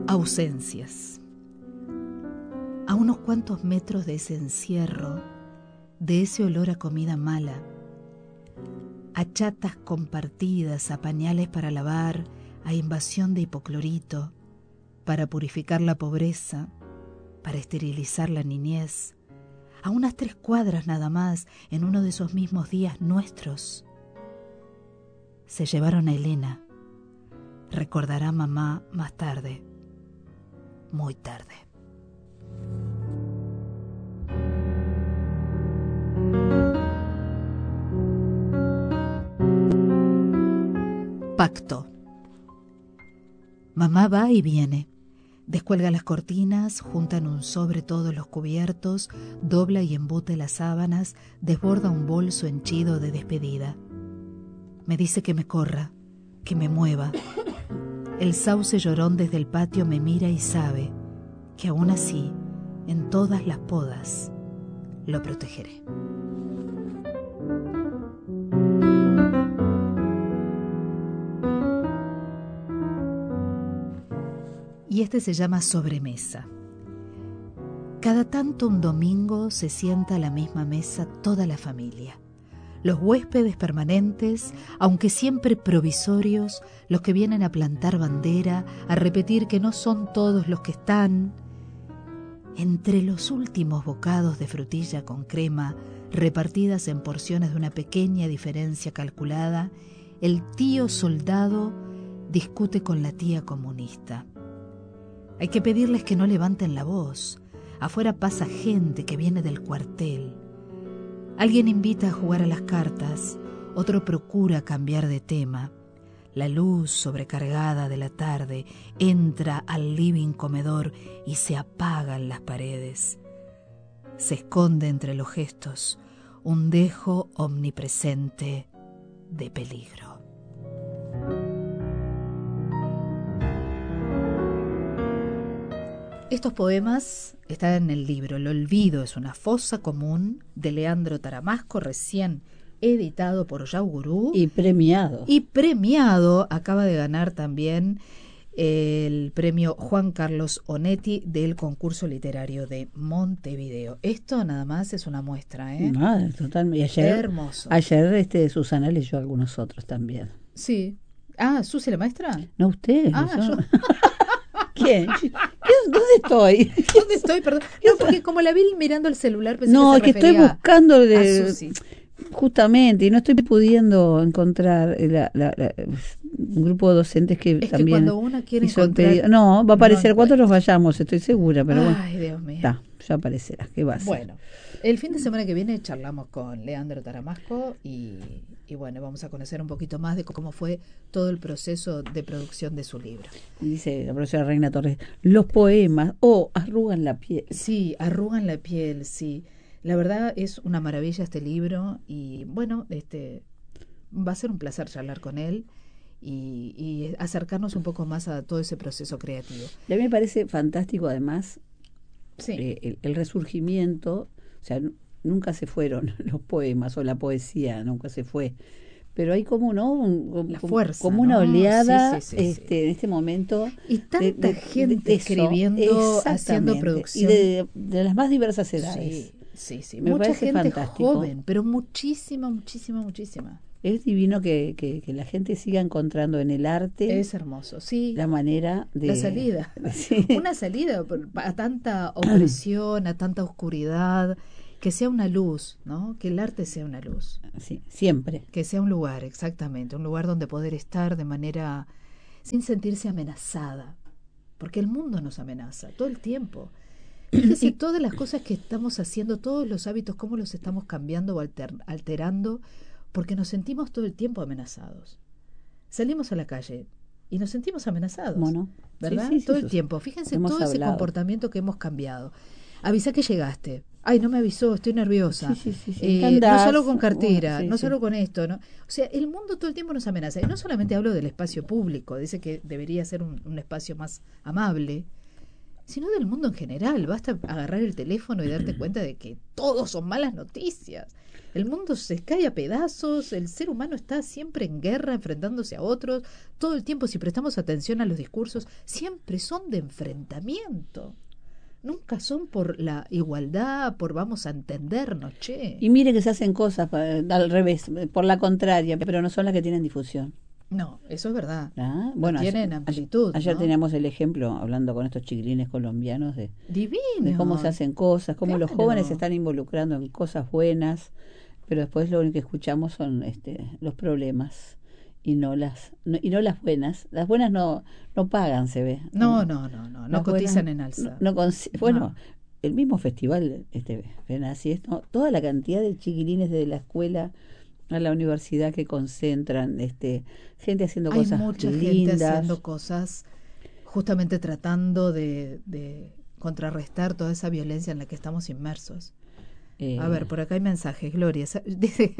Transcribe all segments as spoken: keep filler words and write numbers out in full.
Ausencias. A unos cuantos metros de ese encierro, de ese olor a comida mala, a chatas compartidas, a pañales para lavar, a invasión de hipoclorito, para purificar la pobreza, para esterilizar la niñez, a unas tres cuadras nada más, en uno de esos mismos días nuestros, se llevaron a Elena. Recordará mamá más tarde, muy tarde. Pacto. Mamá va y viene. Descuelga las cortinas, junta en un sobre todos los cubiertos, dobla y embute las sábanas, desborda un bolso henchido de despedida. Me dice que me corra, que me mueva. El sauce llorón desde el patio me mira y sabe que aún así, en todas las podas, lo protegeré. Y este se llama Sobremesa. Cada tanto un domingo se sienta a la misma mesa toda la familia. Los huéspedes permanentes, aunque siempre provisorios, los que vienen a plantar bandera, a repetir que no son todos los que están. Entre los últimos bocados de frutilla con crema, repartidas en porciones de una pequeña diferencia calculada, el tío soldado discute con la tía comunista. Hay que pedirles que no levanten la voz. Afuera pasa gente que viene del cuartel. Alguien invita a jugar a las cartas, otro procura cambiar de tema. La luz sobrecargada de la tarde entra al living comedor y se apagan las paredes. Se esconde entre los gestos un dejo omnipresente de peligro. Estos poemas están en el libro El olvido es una fosa común, de Leandro Taramasco, recién editado por Yaugurú. Y premiado. Y premiado, acaba de ganar también el premio Juan Carlos Onetti del concurso literario de Montevideo. Esto nada más es una muestra, ¿eh? Nada, totalmente. Y ayer, hermoso. Ayer este, Susana leyó algunos otros también. Sí. Ah, ¿Susi la maestra? No, usted. Ah, yo. yo... ¿Quién? ¿Dónde estoy? ¿Dónde estoy? Perdón. No, porque como la vi mirando el celular pensé no, que se es que estoy buscando de, a Susi. Justamente, y no estoy pudiendo encontrar la, la, la, un grupo de docentes que es también... que cuando uno quiere hizo encontrar... el pedido. No, va a aparecer no cuando nos vayamos, estoy segura, pero bueno. Ay, Dios mío. Está, ya aparecerá, ¿qué va a ser? Bueno, el fin de semana que viene charlamos con Leandro Taramasco y, y bueno, vamos a conocer un poquito más de cómo fue todo el proceso de producción de su libro. Dice la profesora Reina Torres, los poemas, oh, arrugan la piel. Sí, arrugan la piel, sí. La verdad es una maravilla este libro y bueno, este va a ser un placer charlar con él y, y acercarnos un poco más a todo ese proceso creativo. Y a mí me parece fantástico además sí. eh, el, el resurgimiento, o sea, n- nunca se fueron los poemas o la poesía, nunca se fue, pero hay como, ¿no? Un, como, la fuerza, como una ¿no? oleada sí, sí, sí, este, sí. en este momento. Y tanta de, de, gente de eso, escribiendo, haciendo producción. Y de, de las más diversas edades. Sí. Sí, sí, Me mucha parece gente fantástico. joven, pero muchísima, muchísima, muchísima. Es divino que, que, que la gente siga encontrando en el arte Es hermoso, sí. la manera de... La salida. Sí. Una salida a tanta opresión, a tanta oscuridad, que sea una luz, ¿no? Que el arte sea una luz. Sí, siempre. Que sea un lugar, exactamente, un lugar donde poder estar de manera sin sentirse amenazada, porque el mundo nos amenaza todo el tiempo. Fíjese todas las cosas que estamos haciendo, todos los hábitos, cómo los estamos cambiando o alter, alterando, porque nos sentimos todo el tiempo amenazados. Salimos a la calle y nos sentimos amenazados, Bueno, ¿verdad? sí, sí, todo sí, el sí. tiempo. Fíjense Hemos todo ese hablado. comportamiento que hemos cambiado. Avisa que llegaste. Ay, no me avisó, estoy nerviosa. Sí, sí, sí, sí. Eh, Andás, no salgo con cartera, bueno, sí, no sí. salgo con esto, ¿no? O sea, el mundo todo el tiempo nos amenaza. Y no solamente hablo del espacio público, dice que debería ser un, un espacio más amable. sino del mundo en general. Basta agarrar el teléfono y darte cuenta de que todos son malas noticias. El mundo se cae a pedazos, el ser humano está siempre en guerra, enfrentándose a otros. Todo el tiempo, si prestamos atención a los discursos, siempre son de enfrentamiento. Nunca son por la igualdad, por vamos a entendernos, che. Y mire que se hacen cosas pa- al revés, por la contraria, pero no son las que tienen difusión. No, eso es verdad. ¿Ah? No Bueno, tienen ayer, amplitud. ayer ¿no? teníamos el ejemplo, hablando con estos chiquilines colombianos, de, Divino. de cómo se hacen cosas, cómo los Claro. jóvenes se están involucrando en cosas buenas, pero después lo único que escuchamos son este, los problemas y no las no, y no las buenas. Las buenas no no pagan, se ve. No, no, no, no, no Las cotizan buenas en alza. no- no consi- bueno, No. el mismo festival, este, ven así es, ¿no? Toda la cantidad de chiquilines de la escuela a la universidad que concentran, este, gente haciendo Hay cosas mucha lindas. gente haciendo cosas justamente tratando de, de contrarrestar toda esa violencia en la que estamos inmersos. Eh, A ver, por acá hay mensajes. Gloria, sa- dice,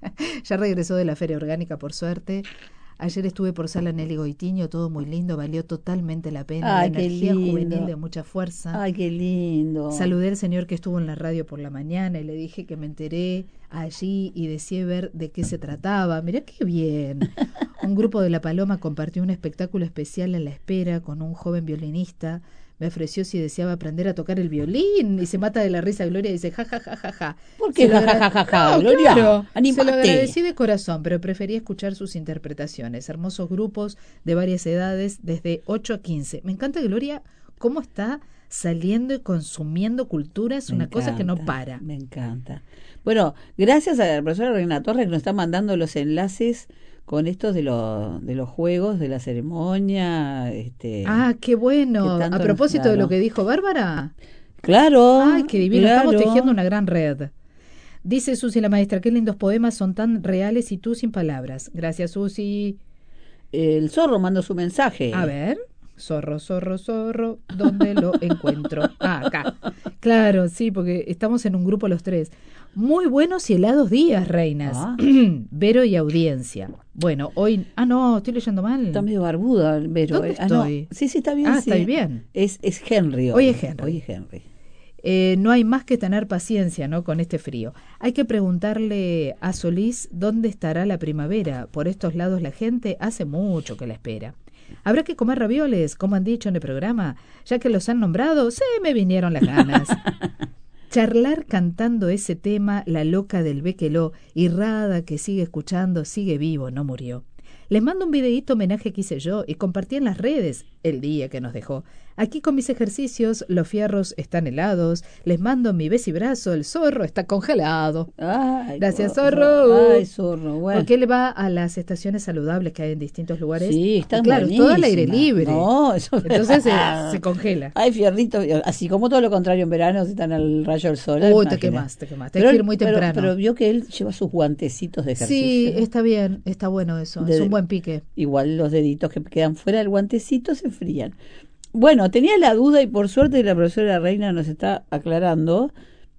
ya regresó de la Feria Orgánica, por suerte. Ayer estuve por Sala Nelly Goitiño, todo muy lindo, valió totalmente la pena. Ay, la qué energía lindo. juvenil de mucha fuerza. Ay, qué lindo. Saludé al señor que estuvo en la radio por la mañana y le dije que me enteré allí y deseé ver de qué se trataba. Mirá qué bien. Un grupo de La Paloma compartió un espectáculo especial en la espera con un joven violinista. Me ofreció si deseaba aprender a tocar el violín y se mata de la risa Gloria y dice ja ja ja ja ja. ¿Por qué Se lo ja, ja, agra- ja, ja, ja? No, Gloria, claro, se anímate. lo agradecí de corazón, pero preferí escuchar sus interpretaciones. Hermosos grupos de varias edades, desde ocho a quince. Me encanta, Gloria, cómo está saliendo y consumiendo cultura. Es Me una cosa que no encanta, para. Me encanta. Bueno, gracias a la profesora Reina Torres que nos está mandando los enlaces con estos de, los de los juegos, de la ceremonia. Este, Ah, qué bueno. que tanto A nos- propósito de claro. lo que dijo Bárbara. Claro. Ay, qué divino. claro. Estamos tejiendo una gran red. Dice Susi la maestra, qué lindos poemas, son tan reales y tú sin palabras. Gracias, Susi. El zorro mandó su mensaje. A ver. Zorro, zorro, zorro, ¿dónde lo encuentro? Ah, acá. Claro, sí, porque estamos en un grupo los tres. Muy buenos y helados días, reinas. Ah. Vero y audiencia. Bueno, hoy... Ah, no, estoy leyendo mal. Está medio barbuda, Vero. ¿Dónde Eh, ah, no. estoy? Sí, sí, está bien. Ah, sí. estoy bien. Es, es Henry. Hoy es Henry. Hoy es Henry. Eh, no hay más que tener paciencia, ¿no? Con este frío. Hay que preguntarle a Solís dónde estará la primavera. Por estos lados la gente hace mucho que la espera. ¿Habrá que comer ravioles, como han dicho en el programa? Ya que los han nombrado, se me vinieron las ganas. Charlar cantando ese tema, la loca del Bequeló, irrada que sigue escuchando, sigue vivo, no murió. Les mando un videíto homenaje que hice yo y compartí en las redes el día que nos dejó. Aquí con mis ejercicios, los fierros están helados. Les mando mi besibrazo, el zorro está congelado. Ay, Gracias, zorro. zorro. Ay, zorro. Bueno. Porque él va a las estaciones saludables que hay en distintos lugares. Sí, Y están claro, todo al aire buenísimas. libre. No, eso es Entonces se, verdad. se congela. Ay, fierrito, así como todo lo contrario en verano, si están al rayo del sol. Uy, te imagínate. quemas, te quemas. Te Pero, hay que ir muy pero- temprano. Pero, vio que él lleva sus guantecitos de ejercicio. Sí, ¿no? está bien, está bueno eso. De- es un buen pique. Igual los deditos que quedan fuera del guantecito se frían. Bueno, tenía la duda y por suerte la profesora Reina nos está aclarando.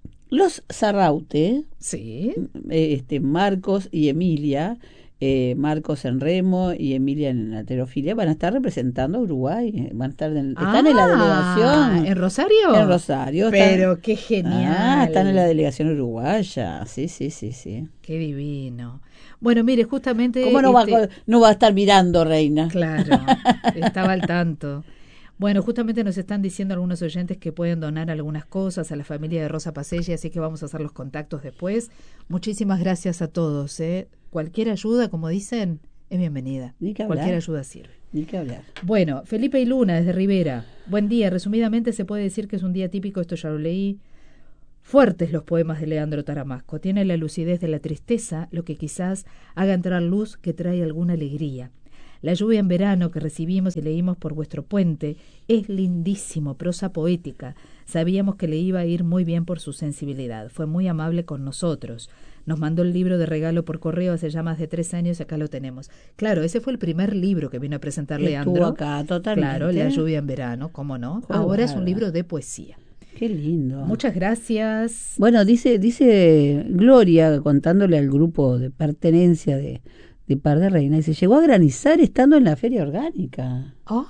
Los Zarraute, Sí. eh, este, Marcos y Emilia, eh, Marcos en remo y Emilia en halterofilia, van a estar representando a Uruguay. eh, Van a estar en, están en la Ah, delegación. ¿en Rosario? En Rosario. Pero están- qué genial. Ah, están en la delegación uruguaya. Sí, sí, sí, sí. Qué divino. Bueno, mire, justamente... ¿Cómo no, este, va, no va a estar mirando, Reina? Claro, estaba al tanto. Bueno, justamente nos están diciendo algunos oyentes que pueden donar algunas cosas a la familia de Rosa Pacelli, así que vamos a hacer los contactos después. Muchísimas gracias a todos. ¿eh? Cualquier ayuda, como dicen, es bienvenida. Ni que hablar. Cualquier ayuda sirve. Ni que hablar. Bueno, Felipe y Luna, desde Rivera. Buen día. Resumidamente se puede decir que es un día típico, esto ya lo leí. Fuertes los poemas de Leandro Taramasco. Tiene la lucidez de la tristeza, lo que quizás haga entrar luz que trae alguna alegría. La lluvia en verano que recibimos y leímos por vuestro puente es lindísimo, prosa poética. Sabíamos que le iba a ir muy bien por su sensibilidad. Fue muy amable con nosotros. Nos mandó el libro de regalo por correo hace ya más de tres años y acá lo tenemos. Claro, ese fue el primer libro que vino a presentar Que Leandro. estuvo acá, totalmente. Claro, La lluvia en verano, cómo no. Qué Ahora es un bárbaro. libro de poesía. Qué lindo. Muchas gracias. Bueno, dice dice Gloria, contándole al grupo de pertenencia de, de Par de Reina, dice, llegó a granizar estando en la feria orgánica.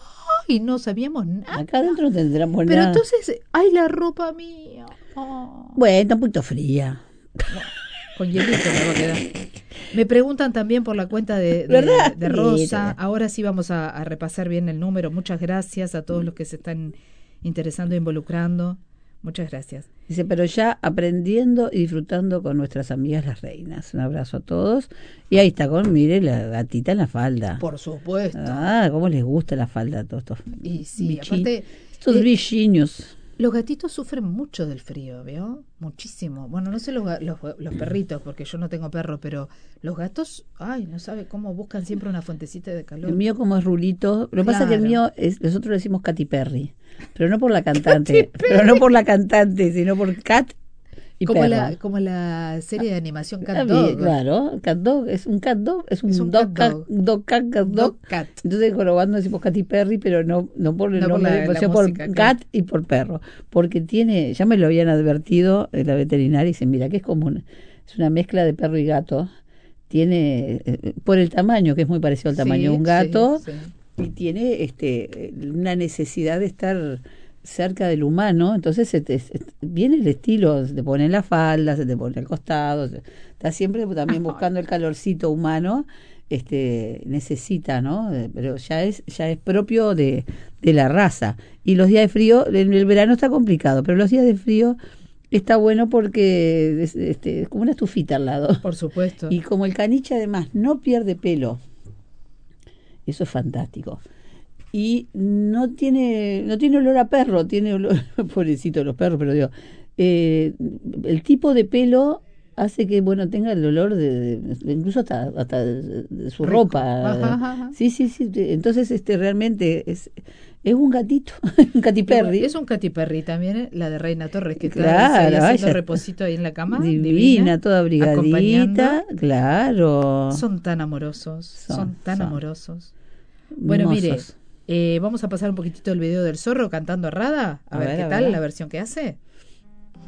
Ay, no sabíamos nada. Acá adentro no tendremos Pero nada. entonces, ay, la ropa mía. Oh. Bueno, está un poquito fría. No, con hielito me va a quedar. Me preguntan también por la cuenta de, de, ¿Verdad? de Rosa. Mira. Ahora sí vamos a, a repasar bien el número. Muchas gracias a todos los que se están interesando e involucrando. Muchas gracias. Dice, pero ya aprendiendo y disfrutando con nuestras amigas las reinas. Un abrazo a todos. Y ahí está con, mire, la gatita en la falda. Por supuesto. Ah, cómo les gusta la falda a todos estos Y sí, bichi- aparte, estos eh, bichinhos. los gatitos sufren mucho del frío, ¿vio? Muchísimo. Bueno, no sé los, ga- los, los perritos, porque yo no tengo perro, pero los gatos, ay, no sabe cómo buscan siempre una fuentecita de calor. El mío como es rulito. Lo que pasa es que el Claro. mío, es, nosotros le decimos Katy Perry. Pero no por la cantante. pero no por la cantante, sino por Cat y como perro. la, como la serie de animación Cat Ah, Dog. bien, claro, cat dog, es un cat dog, es un, Es un dog, cat cat, dog. dog, cat, cat dog. Dog Cat. Entonces colocando decimos Katy Perry, pero no, no por el No por nombre, la- la sino por música, cat claro. y por perro. Porque tiene, ya me lo habían advertido en la veterinaria, y dicen, mira, que es como una, es una mezcla de perro y gato. Tiene, eh, por el tamaño, que es muy parecido al tamaño Sí, de un gato, sí, sí. y tiene este una necesidad de estar cerca del humano, entonces se te, se- viene el estilo, se te pone en la falda, se te pone al costado, se- está siempre también Ajá. buscando el calorcito humano, este necesita, ¿no? Eh, Pero ya es ya es propio de, de la raza. Y los días de frío, en el verano está complicado, pero los días de frío está bueno porque es, este, es como una estufita al lado. Por supuesto. Y como el caniche además no pierde pelo, eso es fantástico. Y no tiene no tiene olor a perro, tiene olor, pobrecito los perros, pero digo, eh, el tipo de pelo hace que, bueno, tenga el olor de, de- incluso hasta, hasta de, de su Rico. ropa. Ajá, ajá, ajá. Sí, sí, sí. Entonces, este realmente es es un gatito, un catiperri. Es un Katy Perry también, ¿eh? La de Reina Torres, que está Claro, ahí haciendo ella- reposito ahí en la cama. Divina, toda acompañando. abrigadita, claro. Son tan amorosos, son, Son, tan son. amorosos. Bueno, mire, Mimosos. eh, vamos a pasar un poquitito el video del zorro cantando a Rada, a, A ver, ver, qué a tal ver. la versión que hace.